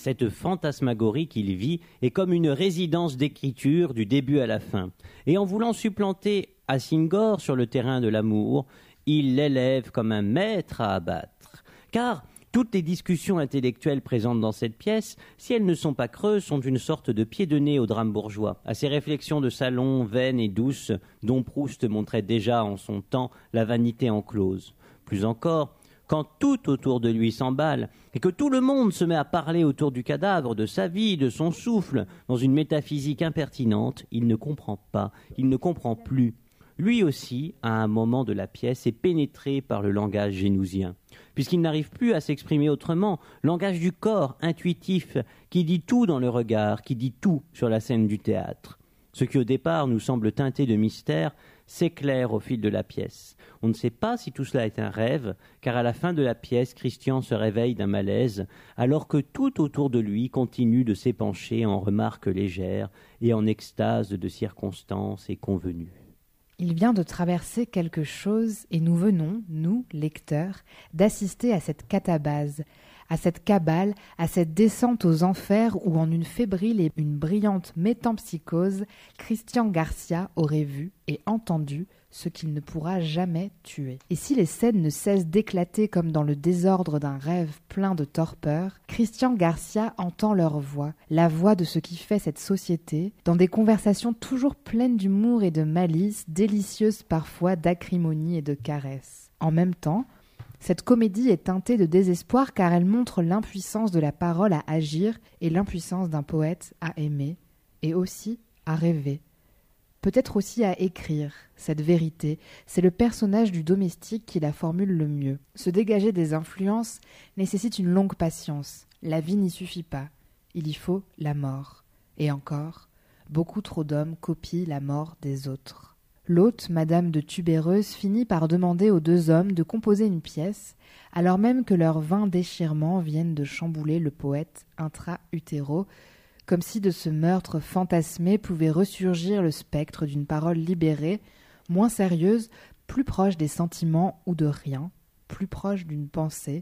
Cette fantasmagorie qu'il vit est comme une résidence d'écriture du début à la fin. Et en voulant supplanter Asingur sur le terrain de l'amour, il l'élève comme un maître à abattre. Car toutes les discussions intellectuelles présentes dans cette pièce, si elles ne sont pas creuses, sont une sorte de pied de nez au drame bourgeois, à ces réflexions de salon vaines et douces dont Proust montrait déjà en son temps la vanité enclose. Plus encore, quand tout autour de lui s'emballe et que tout le monde se met à parler autour du cadavre, de sa vie, de son souffle, dans une métaphysique impertinente, il ne comprend pas, il ne comprend plus. Lui aussi, à un moment de la pièce, est pénétré par le langage génousien, puisqu'il n'arrive plus à s'exprimer autrement, langage du corps, intuitif, qui dit tout dans le regard, qui dit tout sur la scène du théâtre. Ce qui au départ nous semble teinté de mystère s'éclaire au fil de la pièce. On ne sait pas si tout cela est un rêve, car à la fin de la pièce, Christian se réveille d'un malaise, alors que tout autour de lui continue de s'épancher en remarques légères et en extase de circonstances et convenues. Il vient de traverser quelque chose et nous venons, nous, lecteurs, d'assister à cette catabase, à cette cabale, à cette descente aux enfers où en une fébrile et une brillante métempsychose, Christian Garcia aurait vu et entendu ce qu'il ne pourra jamais tuer. Et si les scènes ne cessent d'éclater comme dans le désordre d'un rêve plein de torpeur, Christian Garcia entend leur voix, la voix de ce qui fait cette société, dans des conversations toujours pleines d'humour et de malice, délicieuses parfois d'acrimonie et de caresses. En même temps, cette comédie est teintée de désespoir car elle montre l'impuissance de la parole à agir et l'impuissance d'un poète à aimer et aussi à rêver. Peut-être aussi à écrire. Cette vérité, c'est le personnage du domestique qui la formule le mieux. Se dégager des influences nécessite une longue patience. La vie n'y suffit pas. Il y faut la mort. Et encore, beaucoup trop d'hommes copient la mort des autres. L'hôte, Madame de Tubéreuse, finit par demander aux deux hommes de composer une pièce, alors même que leurs vains déchirements viennent de chambouler le poète intra-utéro, comme si de ce meurtre fantasmé pouvait ressurgir le spectre d'une parole libérée, moins sérieuse, plus proche des sentiments ou de rien, plus proche d'une pensée,